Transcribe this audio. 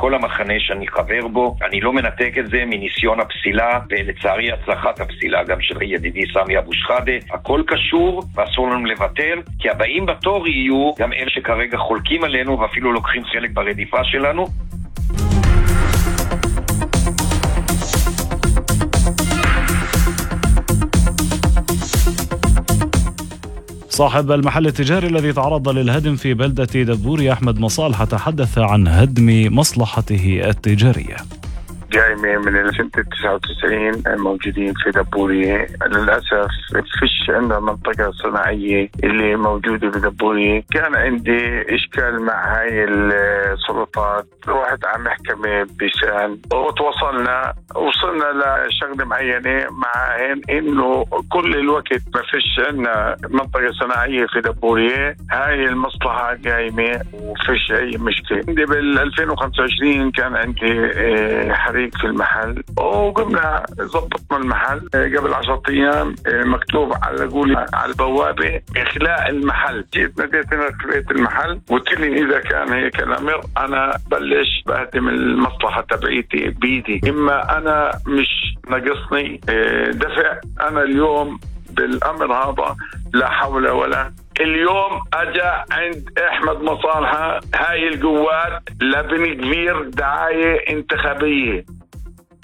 כל המחנה שאני חבר בו. אני לא מנתק את זה מניסיון הפסילה, ולצערי הצלחת הפסילה גם של ידידי סמי אבו שחאדה. הכל קשור ואסור לנו לוותר, כי הבאים בתור יהיו גם אלה שכרגע חולקים עלינו ואפילו לוקחים חלק ברדיפה שלנו. صاحب المحل التجاري الذي تعرض للهدم في بلدة دبوري أحمد مصالح تحدث عن هدم مصلحته التجارية. جاي من سنة 99 موجودين في دبورية. للأسف فيش عندنا منطقة صناعية اللي موجودة في دبورية. كان عندي إشكال مع هاي السلطات، روحت على محكمة بشان وصلنا لشغلة معينة معهن إنه كل الوقت ما فيش عندنا منطقة صناعية في دبورية. هاي المصلحة قايمة وفيش أي مشكلة. عندي بال 2025 كان عندي حريق في المحل، وقمنا ضبطنا المحل قبل 10 أيام. مكتوب على البوابة إخلاء المحل. جيت ناديت خليت المحل وقلت لي إذا كان هيك الأمر أنا بلش بهدم المصلحة تبعيتي بيدي. إما أنا مش ناقصني دفع. أنا اليوم بالأمر هذا لا حول ولا. اليوم أجا عند أحمد مصالحة هاي القوات لبن كبير دعاية انتخابية.